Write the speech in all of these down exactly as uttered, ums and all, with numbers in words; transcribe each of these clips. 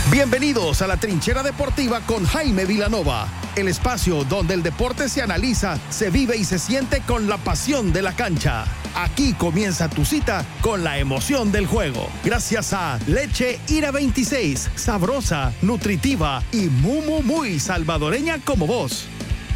Bienvenidos a la Trinchera Deportiva con Jaime Vilanova, el espacio donde el deporte se analiza, se vive y se siente con la pasión de la cancha. Aquí comienza tu cita con la emoción del juego. Gracias a Leche Ira veintiséis, sabrosa, nutritiva y muy, muy, muy salvadoreña como vos.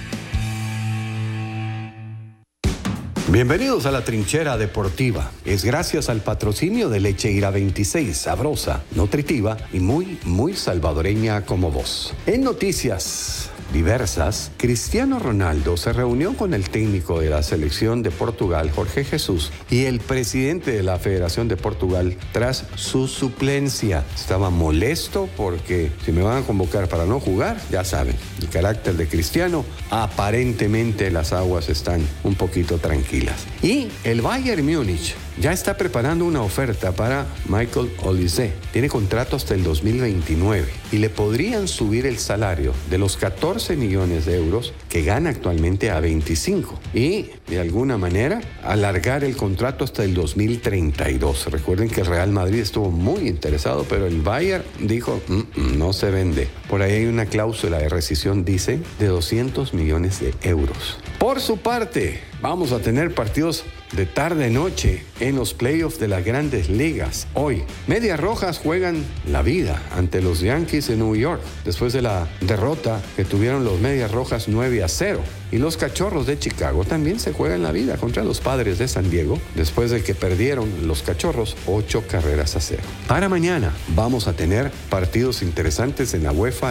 Bienvenidos a la Trinchera Deportiva. Es gracias al patrocinio de Leche Ira veintiséis, sabrosa, nutritiva y muy, muy salvadoreña como vos. En noticias diversas, Cristiano Ronaldo se reunió con el técnico de la selección de Portugal, Jorge Jesús, y el presidente de la Federación de Portugal tras su suplencia. Estaba molesto porque si me van a convocar para no jugar, ya saben, el carácter de Cristiano, aparentemente las aguas están un poquito tranquilas. Y el Bayern Múnich ya está preparando una oferta para Michael Olise. Tiene contrato hasta el dos mil veintinueve y le podrían subir el salario de los catorce millones de euros que gana actualmente a veinticinco y de alguna manera alargar el contrato hasta el dos mil treinta y dos. Recuerden que el Real Madrid estuvo muy interesado, pero el Bayern dijo mm, no se vende. Por ahí hay una cláusula de rescisión, dicen, de doscientos millones de euros. Por su parte, vamos a tener partidos de tarde-noche en los playoffs de las grandes ligas. Hoy, Medias Rojas juegan la vida ante los Yankees de New York después de la derrota que tuvieron los Medias Rojas nueve a cero. Y los Cachorros de Chicago también se juegan la vida contra los Padres de San Diego después de que perdieron los Cachorros ocho carreras a cero. Para mañana vamos a tener partidos interesantes en la UEFA